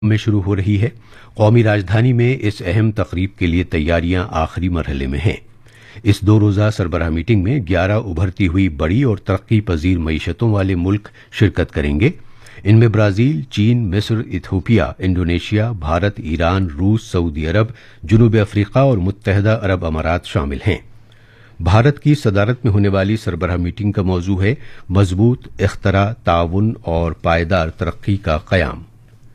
में शुरू हो रही है। कौमी राजधानी में इस अहम तकरीब के लिए तैयारियां आखिरी मरहले में हैं। इस 2 रोज़ा सरबराह मीटिंग में 11 उभरती हुई बड़ी और तरक्की पजीर मईशतों वाले मुल्क शिरकत करेंगे। इनमें ब्राजील, चीन, मिस्र, इथियोपिया, इंडोनेशिया, भारत, ईरान, रूस, सऊदी अरब, जनूबी अफ्रीका और मुत्तहदा अरब अमारात शामिल हैं। भारत की सदारत में होने वाली सरबराह मीटिंग का मौजू है मजबूत इख्तरा, ताउन और पायदार तरक्की का क़याम।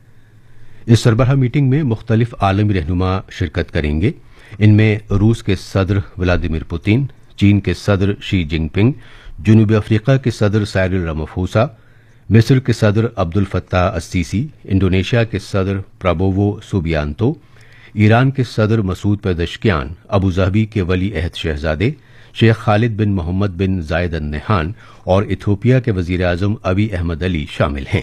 इस सरबराह मीटिंग में मुख्तलिफ आलमी रहनुमा शिरकत करेंगे। इनमें रूस के सदर व्लादिमीर पुतिन, चीन के सदर शी जिनपिंग, जनूबी अफ्रीका के सदर साइरिल रामाफोसा, मिस्र के सदर अब्दुल फत्ताह अस्सीसी, इंडोनेशिया के सदर प्राबोवो सुबियांतो, ईरान के सदर मसूद पेज़ेश्कियान, अबू धाबी के वली अहद शहजादे शेख खालिद बिन मोहम्मद बिन जायद अल नहान और इथियोपिया के वजीर आजम अबी अहमद अली शामिल हैं।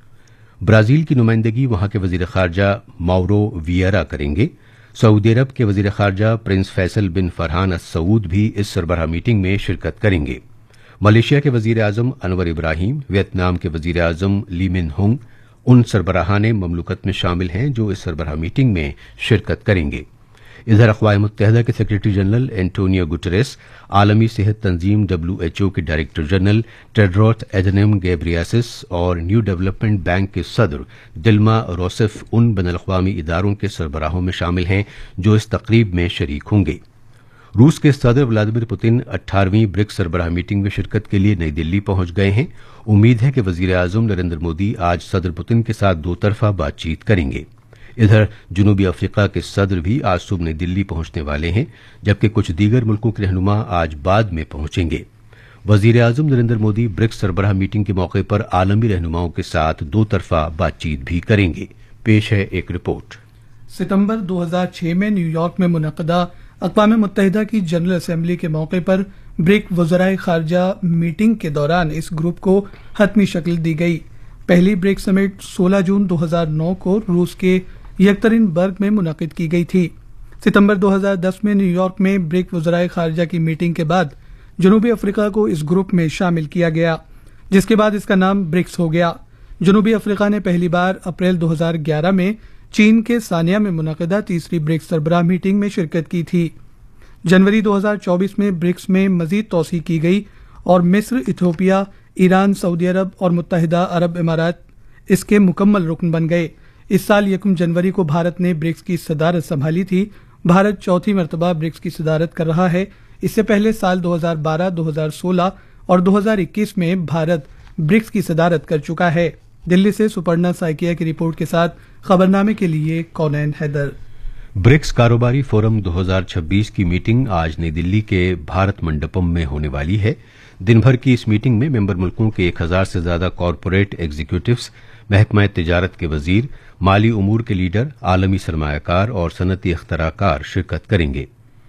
ब्राजील की नुमाइंदगी वहां के वजीर खारजा माउरो वियरा करेंगे। सऊदी अरब के वजीर खारजा प्रिंस फैसल बिन फरहान अल सऊद भी इस सरबराह मीटिंग में शिरकत करेंगे। मलेशिया के वजीर आजम अनवर इब्राहिम, वियतनाम के वजीर आजम ली मिन होंग उन सरबराहाने ममलुकत में शामिल हैं जो इस सरबराह मीटिंग में शिरकत करेंगे। इधर अक़वाम मुत्तहदा के सेक्रेटरी जनरल एंटोनियो गुटरेस, आलमी सेहत तंजीम WHO के डायरेक्टर जनरल टेड्रोस एडनम गेब्रियासिस और न्यू डेवलपमेंट बैंक के सदर दिल्मा रोसेफ उन बैनुल-अक़वामी इदारों के सरबराहों में शामिल हैं जो इस तकरीब में शरीक होंगे। रूस के सदर व्लादिमीर पुतिन 18वीं ब्रिक्स सरबराह मीटिंग में शिरकत के लिए नई दिल्ली पहुंच गए हैं। उम्मीद है कि वजीर आजम नरेंद्र मोदी आज सदर पुतिन के साथ दोतरफा बातचीत करेंगे। इधर जनूबी अफ्रीका के सदर भी आज सुबह नई दिल्ली पहुंचने वाले हैं, जबकि कुछ दीगर मुल्कों के रहनुमा आज बाद में पहुंचेंगे। वजीर आजम नरेंद्र मोदी ब्रिक्स सरबराह मीटिंग के मौके पर आलमी रहनुमाओं के साथ दोतरफा बातचीत भी करेंगे। पेश है एक रिपोर्ट। सितंबर 2006 में न्यूयॉर्क में मुनक़दा अक़वाम मुत्तहिदा की जनरल असेंबली के मौके पर ब्रिक वज़राए खारजा मीटिंग के दौरान इस ग्रुप को हतमी शक्ल दी गई। पहली ब्रिक समिट 16 जून 2009 को रूस के यकतरिनबर्ग में मुनक़िद की गई थी। सितंबर 2010 में न्यूयॉर्क में ब्रिक वज़राए खारजा की मीटिंग के बाद जनूबी अफ्रीका को इस ग्रुप में शामिल किया गया, जिसके बाद इसका नाम ब्रिक्स हो गया। जनूबी अफ्रीका ने पहली बार अप्रैल 2011 में चीन के सानिया में मुनक़दा तीसरी ब्रिक्स सरबराह मीटिंग में शिरकत की थी। जनवरी 2024 में ब्रिक्स में मजीद तौसी की गई और मिस्र, इथियोपिया, ईरान, सऊदी अरब और मुत्तहदा अरब अमारात इसके मुकम्मल रुकन बन गए। इस साल 1 जनवरी को भारत ने ब्रिक्स की सदारत संभाली थी। भारत चौथी मरतबा ब्रिक्स की सदारत कर रहा है। इससे पहले साल 2012, 2016 और 2021 में भारत ब्रिक्स की सदारत कर चुका है। दिल्ली से सुपर्णा साइकिया की रिपोर्ट के साथ खबरनामे के लिए कौनैन हैदर। ब्रिक्स कारोबारी फोरम 2026 की मीटिंग आज नई दिल्ली के भारत मंडपम में होने वाली है। दिन भर की इस मीटिंग में मेंबर मुल्कों के 1000 से ज्यादा कॉरपोरेट एग्जीक्यूटिव्स, महकमा तिजारत के वजीर, माली उमूर के लीडर, आलमी सरमायाकार और सनती अख्तराकार शिरकत करेंगे।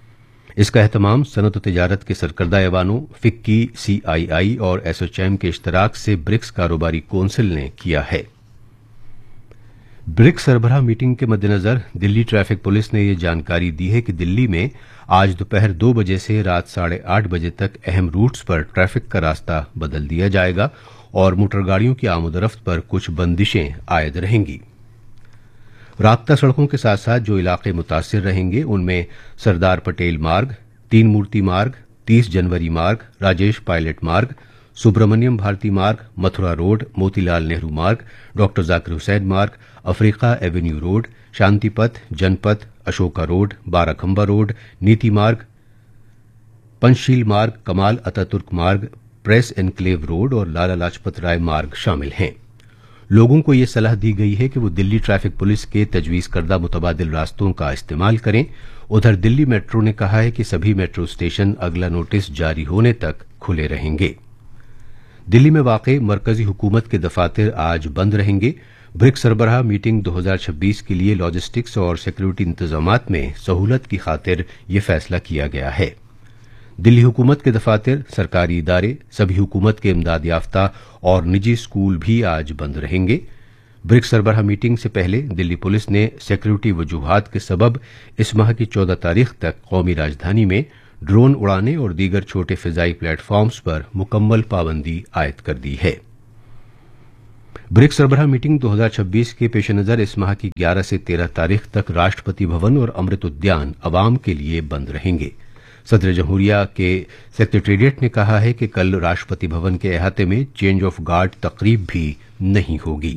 इसका एहतमाम सनत तिजारत के सरकर्दा ऐवानों, फिक्की, CII और एसोचैम के इश्तराक से ब्रिक्स कारोबारी कौंसिल ने किया है। ब्रिक्स सरबराह मीटिंग के मद्देनजर दिल्ली ट्रैफिक पुलिस ने यह जानकारी दी है कि दिल्ली में आज दोपहर 2 बजे से रात 8:30 बजे तक अहम रूट्स पर ट्रैफिक का रास्ता बदल दिया जाएगा और मोटर गाड़ियों की आमदोरफ्त पर कुछ बंदिशें आयद रहेंगी। राब्ता सड़कों के साथ साथ जो इलाके मुतासिर रहेंगे उनमें सरदार पटेल मार्ग, 3 मूर्ति मार्ग, 30 जनवरी मार्ग, राजेश पायलट मार्ग, सुब्रमण्यम भारती मार्ग, मथुरा रोड, मोतीलाल नेहरू मार्ग, डॉक्टर जाकिर हुसैन मार्ग, अफ्रीका एवेन्यू रोड, शांति पथ, जनपथ, अशोका रोड, बाराखंबा रोड, नीति मार्ग, पंचशील मार्ग, कमाल अतातुर्क मार्ग, प्रेस एनक्लेव रोड और लाला लाजपत राय मार्ग शामिल हैं। लोगों को यह सलाह दी गई है कि वो दिल्ली ट्रैफिक पुलिस के तजवीज करदा मुतबादिल रास्तों का इस्तेमाल करें। उधर दिल्ली मेट्रो ने कहा है कि सभी मेट्रो स्टेशन अगला नोटिस जारी होने तक खुले रहेंगे। दिल्ली में वाक़े मरकजी हुकूमत के दफातर आज बंद रहेंगे। ब्रिक्स सरबराह मीटिंग 2026 के लिए लॉजिस्टिक्स और सिक्योरिटी इंतजामात में सहूलत की खातिर यह फैसला किया गया है। दिल्ली हुकूमत के दफातर, सरकारी इदारे, सभी हुकूमत के इमदाद याफ्ता और निजी स्कूल भी आज बंद रहेंगे। ब्रिक्स सरबराह मीटिंग से पहले दिल्ली पुलिस ने सिक्योरिटी वजूहात के सबब इस माह की 14 तारीख तक कौमी राजधानी में ड्रोन उड़ाने और दीगर छोटे फिजाई प्लेटफॉर्म्स पर मुकम्मल पाबंदी आयद कर दी है। ब्रिक्स सरबराह मीटिंग 2026 के पेश नज़र इस माह की 11 से 13 तारीख तक राष्ट्रपति भवन और अमृत उद्यान अवाम के लिए बंद रहेंगे। सदर जमहूरिया के सेक्रेटेरिएट ने कहा है कि कल राष्ट्रपति भवन के अहाते में चेंज ऑफ गार्ड तकरीब भी नहीं होगी।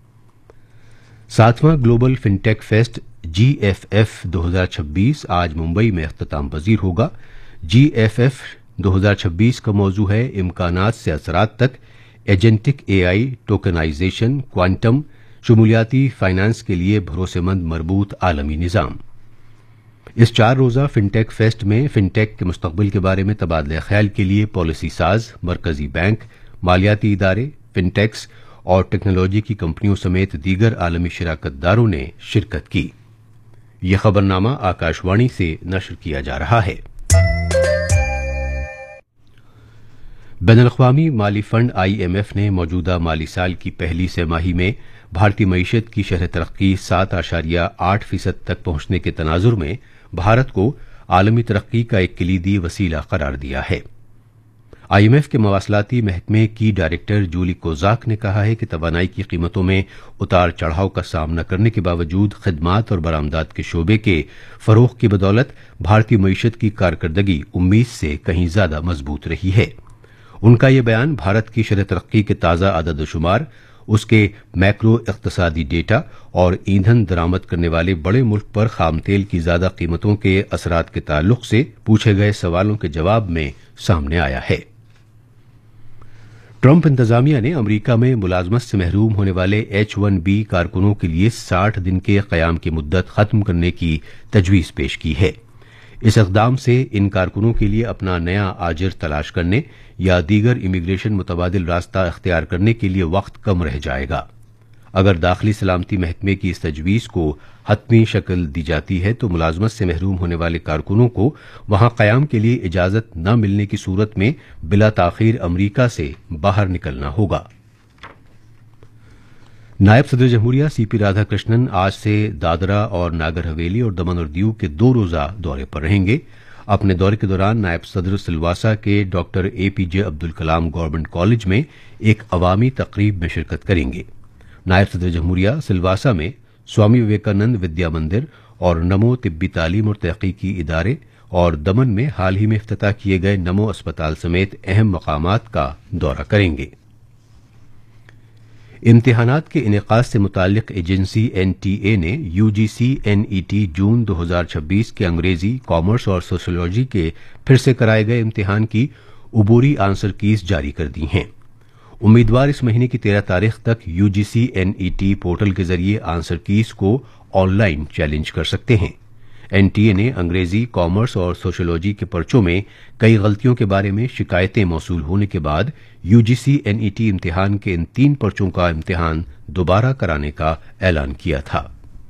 7वां ग्लोबल फिनटेक फेस्ट GFF 2026 आज मुंबई में अख्ताम पजीर होगा। GFF 2026 का मौजू है इम्कानात से असरात तक, agentic AI, tokenization, quantum, शमूलियाती finance के लिए भरोसेमंद मरबूत आलमी निज़ाम। इस 4 रोज़ा फिनटेक फेस्ट में फिनटेक के मुस्तकबिल के बारे में तबादला ख्याल के लिए पॉलिसी साज, मरकजी बैंक, मालियाती इदारे, फिनटेक्स और टेक्नोलॉजी की कंपनियों समेत दीगर आलमी शराकतदारों ने शिरकत की। यह खबरनामा आकाशवाणी से नशर किया जा रहा है। बैनुल-अक़वामी माली फंड IMF ने मौजूदा माली साल की पहली तिमाही में भारतीय मईशत की शरह तरक्की 7.8% तक पहुंचने के तनाजुर में भारत को आलमी तरक्की का एक कलीदी वसीला करार दिया है। IMF के मवासलाती महकमे की डायरेक्टर जूली कोजाक ने कहा है कि तवानाई की कीमतों में उतार चढ़ाव का सामना करने के बावजूद खिदमात और बरामदात के शोबे के फरोग की बदौलत भारतीय मईशत की कारकर्दगी उम्मीद से कहीं ज्यादा मजबूत रही है। उनका यह बयान भारत की शरह तरक्की के ताज़ा आददशुमार, उसके मैक्रो इक़्तिसादी डेटा और ईंधन दरामद करने वाले बड़े मुल्क पर खाम तेल की ज्यादा कीमतों के असरात के ताल्लुक से पूछे गए सवालों के जवाब में सामने आया है। ट्रंप इंतजामिया ने अमरीका में मुलाजमत से महरूम होने वाले H-1B कारकुनों के लिए 60 दिन के कयाम की मुद्दत खत्म करने की तजवीज पेश की है। इस इक़दाम से इन कारकुनों के लिए अपना नया आजिर तलाश करने या दीगर इमिग्रेशन मुतबादिल रास्ता अख्तियार करने के लिए वक्त कम रह जाएगा। अगर दाखिली सलामती महकमे की इस तजवीज को हतमी शक्ल दी जाती है तो मुलाजमत से महरूम होने वाले कारकुनों को वहां कयाम के लिए इजाजत न मिलने की सूरत में बिला ताखीर अमरीका से बाहर निकलना होगा। नायब सदर जमहूरिया CP राधाकृष्णन आज से दादरा और नागर हवेली और दमन और दीव के 2 रोज़ा दौरे पर रहेंगे। अपने दौरे के दौरान नायब सदर सिलवासा के doctor APJ Abdul Kalam government college में एक अवामी तकरीब में शिरकत करेंगे। नायब सदर जमहूरिया सिलवासा में स्वामी विवेकानंद विद्या मंदिर और नमो तिब्बी तालीम और तहकीकी इदारे और दमन में हाल ही में इफ्तिताह किए गए नमो अस्पताल समेत अहम मकामात का दौरा करेंगे। इम्तिहानात के इनेकाद से मुताल्लिक एजेंसी NTA ने UGC NET जून 2026 के अंग्रेजी, कॉमर्स और सोशियोलॉजी के फिर से कराए गए इम्तिहान की उबूरी आंसर कीज जारी कर दी हैं। उम्मीदवार इस महीने की 13 तारीख तक UGC NET पोर्टल के जरिए आंसर कीज को ऑनलाइन चैलेंज कर सकते हैं। NTA ने अंग्रेजी, कॉमर्स और सोशियोलॉजी के पर्चों में कई गलतियों के बारे में शिकायतें मौसूल होने के बाद UGC NET इम्तिहान के इन 3 पर्चों का इम्तिहान दोबारा कराने का ऐलान किया था।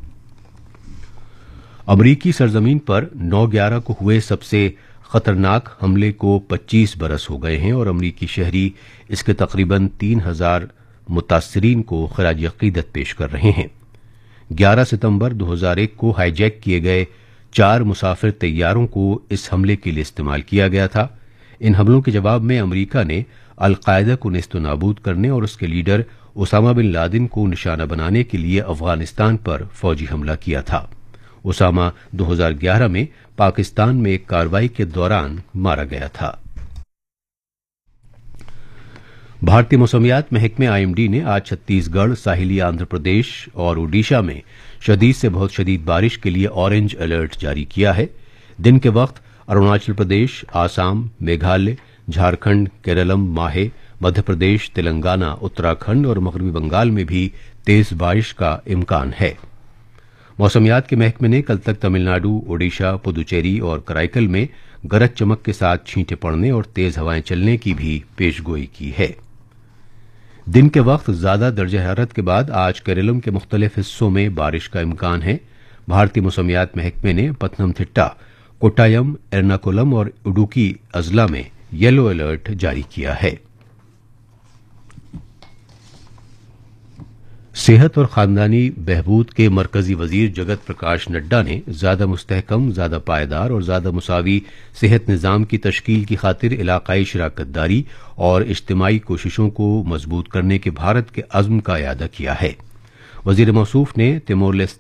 अमरीकी सरजमीन पर 9/11 को हुए सबसे खतरनाक हमले को 25 बरस हो गए हैं और अमरीकी शहरी इसके तकरीबन 3000 मुतासरीन को खराज अकीदत पेश कर रहे हैं। 11 सितंबर 2001 को हाईजैक किए गए 4 मुसाफिर तैयारों को इस हमले के लिए इस्तेमाल किया गया था। इन हमलों के जवाब में अमरीका ने अल-कायदा को नेस्तनाबूद करने और उसके लीडर उसामा बिन लादेन को निशाना बनाने के लिए अफगानिस्तान पर फौजी हमला किया था। उसामा 2011 में पाकिस्तान में एक कार्रवाई के दौरान मारा गया था। भारतीय मौसमियात महकमे IMD ने आज छत्तीसगढ़, साहिली आंध्र प्रदेश और ओडिशा में शदीद से बहुत शदीद बारिश के लिए ऑरेंज अलर्ट जारी किया है। दिन के वक्त अरुणाचल प्रदेश, आसाम, मेघालय, झारखंड, केरलम, माहे, मध्य प्रदेश, तेलंगाना, उत्तराखंड और मगरबी बंगाल में भी तेज बारिश का इम्कान है। मौसमियात के महकमे ने कल तक तमिलनाडु, ओडिशा, पुदुचेरी और कराईकल में गरज चमक के साथ छींटे पड़ने और तेज हवाएं चलने की भी पेशगोई की है। दिन के वक्त ज्यादा दर्जा हरारत के बाद आज केरलम के मुख्तलिफ हिस्सों में बारिश का इम्कान है। भारतीय मौसमियात महकमे ने पथनमथिट्टा, कोट्टायम, एर्नाकुलम और इडुक्की अजला में येलो अलर्ट जारी किया है। صحت اور خاندانی بہبود کے مرکزی وزیر جگت پرکاش نڈا نے زیادہ مستحکم، زیادہ پائیدار اور زیادہ مساوی صحت نظام کی تشکیل کی خاطر علاقائی شراکت داری اور اجتماعی کوششوں کو مضبوط کرنے کے بھارت کے عزم کا اعادہ کیا ہے۔ وزیر موصوف نے